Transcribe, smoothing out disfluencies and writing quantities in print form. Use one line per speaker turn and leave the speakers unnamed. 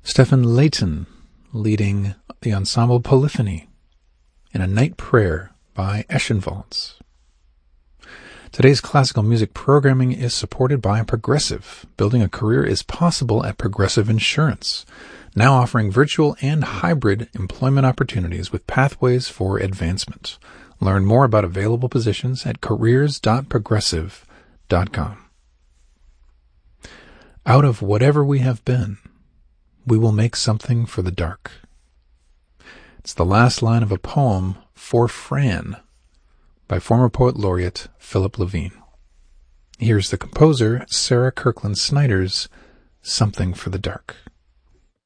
Stephen Layton leading the ensemble Polyphony in A Night Prayer by Eschenwalds. Today's classical music programming is supported by Progressive. Building a career is possible at Progressive Insurance, now offering virtual and hybrid employment opportunities with pathways for advancement. Learn more about available positions at careers.progressive.com. Out of whatever we have been, we will make something for the dark. It's the last line of a poem, For Fran, by former poet laureate Philip Levine. Here's the composer Sarah Kirkland Snyder's Something for the Dark.